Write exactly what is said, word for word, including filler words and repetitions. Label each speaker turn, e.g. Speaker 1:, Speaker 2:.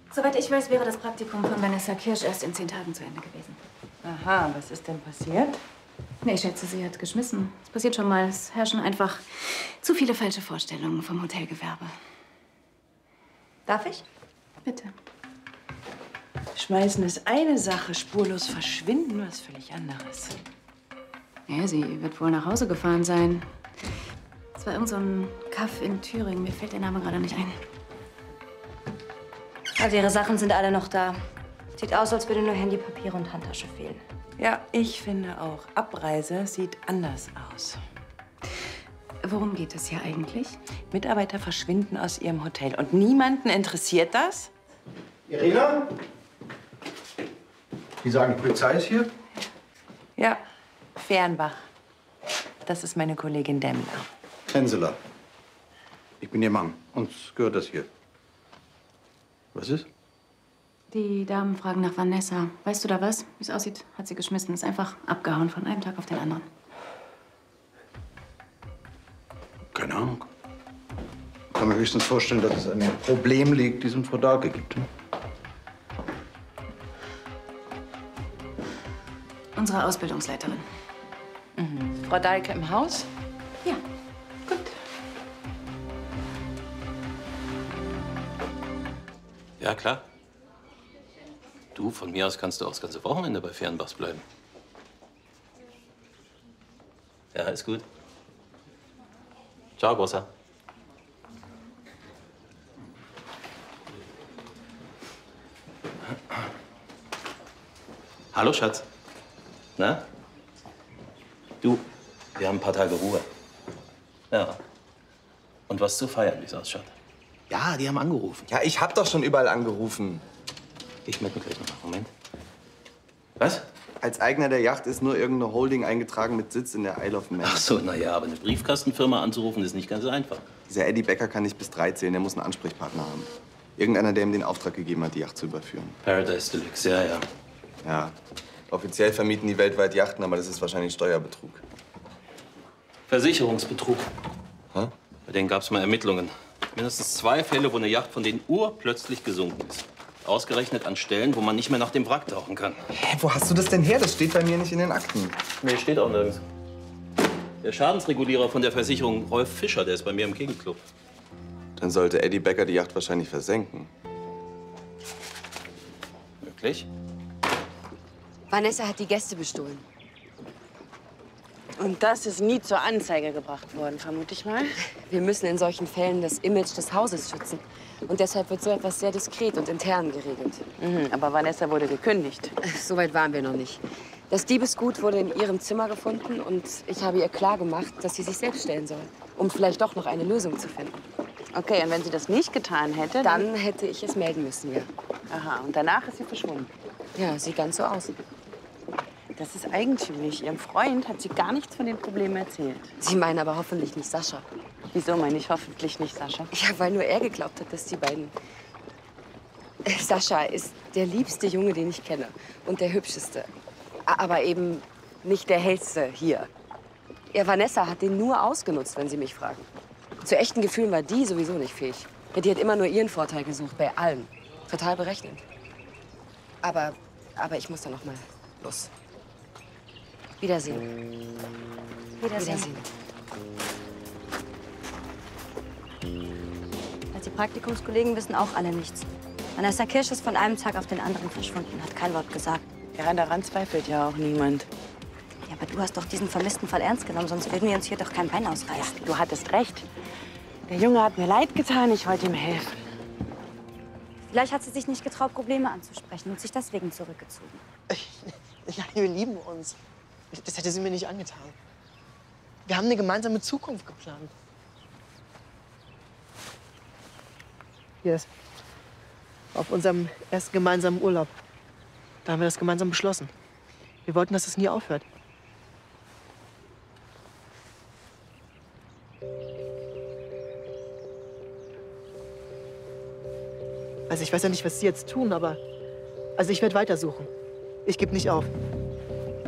Speaker 1: Soweit ich weiß, wäre das Praktikum von Vanessa Kirsch erst in zehn Tagen zu Ende gewesen.
Speaker 2: Aha, was ist denn passiert?
Speaker 1: Nee, ich schätze, sie hat geschmissen. Es passiert schon mal. Es herrschen einfach zu viele falsche Vorstellungen vom Hotelgewerbe.
Speaker 3: Darf ich?
Speaker 1: Bitte.
Speaker 2: Schmeißen ist eine Sache, spurlos verschwinden was völlig anderes.
Speaker 1: Ja, sie wird wohl nach Hause gefahren sein. Es war irgend so ein Kaff in Thüringen. Mir fällt der Name gerade nicht ein.
Speaker 3: Also ihre Sachen sind alle noch da. Sieht aus, als würde nur Handy, Papiere und Handtasche fehlen.
Speaker 2: Ja, ich finde auch. Abreise sieht anders aus.
Speaker 1: Worum geht es hier eigentlich?
Speaker 2: Mitarbeiter verschwinden aus ihrem Hotel. Und niemanden interessiert das?
Speaker 4: Irina? Die sagen, die Polizei ist hier?
Speaker 2: Ja, Fernbach. Das ist meine Kollegin Demmler.
Speaker 4: Henseler. Ich bin Ihr Mann. Uns gehört das hier. Was ist?
Speaker 1: Die Damen fragen nach Vanessa. Weißt du da was? Wie es aussieht, hat sie geschmissen. Ist einfach abgehauen von einem Tag auf den anderen.
Speaker 4: Keine Ahnung. Ich kann mir höchstens vorstellen, dass es an dem Problem liegt, die es um Frau Dahlke gibt. Hm?
Speaker 1: Unsere Ausbildungsleiterin.
Speaker 2: Mhm. Frau Dahlke im Haus?
Speaker 1: Ja.
Speaker 2: Gut.
Speaker 5: Ja, klar. Du, von mir aus kannst du auch das ganze Wochenende bei Fernbachs bleiben. Ja, ist gut. Ciao, Großer. Hallo, Schatz. Na? Du, wir haben ein paar Tage Ruhe. Ja. Und was zu feiern, wie es ausschaut. Ja, die haben angerufen.
Speaker 6: Ja, ich hab doch schon überall angerufen.
Speaker 5: Ich melde mich gleich noch. Moment. Was?
Speaker 6: Als Eigner der Yacht ist nur irgendeine Holding eingetragen mit Sitz in der Isle of Man.
Speaker 5: Ach so, na ja, aber eine Briefkastenfirma anzurufen ist nicht ganz einfach.
Speaker 6: Dieser Eddie Becker kann nicht bis drei zählen, der muss einen Ansprechpartner haben. Irgendeiner, der ihm den Auftrag gegeben hat, die Yacht zu überführen.
Speaker 5: Paradise Deluxe, ja, ja.
Speaker 6: Ja, offiziell vermieten die weltweit Yachten, aber das ist wahrscheinlich Steuerbetrug.
Speaker 5: Versicherungsbetrug.
Speaker 6: Hä?
Speaker 5: Bei denen gab es mal Ermittlungen. Mindestens zwei Fälle, wo eine Yacht von denen urplötzlich gesunken ist. Ausgerechnet an Stellen, wo man nicht mehr nach dem Wrack tauchen kann.
Speaker 6: Hä, wo hast du das denn her? Das steht bei mir nicht in den Akten.
Speaker 5: Nee, steht auch nirgends. Der Schadensregulierer von der Versicherung, Rolf Fischer, der ist bei mir im Kegelclub.
Speaker 6: Dann sollte Eddie Becker die Yacht wahrscheinlich versenken.
Speaker 5: Wirklich?
Speaker 7: Vanessa hat die Gäste bestohlen.
Speaker 2: Und das ist nie zur Anzeige gebracht worden, vermute ich mal.
Speaker 7: Wir müssen in solchen Fällen das Image des Hauses schützen. Und deshalb wird so etwas sehr diskret und intern geregelt.
Speaker 2: Mhm, aber Vanessa wurde gekündigt.
Speaker 7: So weit waren wir noch nicht. Das Diebesgut wurde in ihrem Zimmer gefunden und ich habe ihr klargemacht, dass sie sich selbst stellen soll, um vielleicht doch noch eine Lösung zu finden.
Speaker 2: Okay, und wenn sie das nicht getan hätte, dann...
Speaker 7: Dann hätte ich es melden müssen, ja.
Speaker 2: Aha, und danach ist sie verschwunden.
Speaker 7: Ja, sieht ganz so aus.
Speaker 2: Das ist eigentümlich. Ihrem Freund hat sie gar nichts von den Problemen erzählt.
Speaker 7: Sie meinen aber hoffentlich nicht Sascha.
Speaker 2: Wieso meine ich hoffentlich nicht Sascha?
Speaker 7: Ja, weil nur er geglaubt hat, dass die beiden... Äh, Sascha ist der liebste Junge, den ich kenne. Und der hübscheste. A- Aber eben nicht der hellste hier. Ja, Vanessa hat den nur ausgenutzt, wenn Sie mich fragen. Zu echten Gefühlen war die sowieso nicht fähig. Ja, die hat immer nur ihren Vorteil gesucht, bei allen. Total berechnend. Aber, aber ich muss da noch mal los. Wiedersehen.
Speaker 3: Wiedersehen.
Speaker 7: Wiedersehen.
Speaker 3: Also die Praktikumskollegen wissen auch alle nichts. Vanessa Kirsch ist von einem Tag auf den anderen verschwunden, hat kein Wort gesagt.
Speaker 2: Ja, daran zweifelt ja auch niemand.
Speaker 3: Ja, aber du hast doch diesen vermissten Fall ernst genommen, sonst würden wir uns hier doch kein Bein ausreißen.
Speaker 2: Du hattest recht. Der Junge hat mir leid getan, ich wollte ihm helfen.
Speaker 3: Vielleicht hat sie sich nicht getraut, Probleme anzusprechen und sich deswegen zurückgezogen.
Speaker 8: Ja, wir lieben uns. Das hätte sie mir nicht angetan. Wir haben eine gemeinsame Zukunft geplant. Hier ist auf unserem ersten gemeinsamen Urlaub. Da haben wir das gemeinsam beschlossen. Wir wollten, dass es nie aufhört. Also ich weiß ja nicht, was Sie jetzt tun, aber... Also ich werde weitersuchen. Ich gebe nicht auf.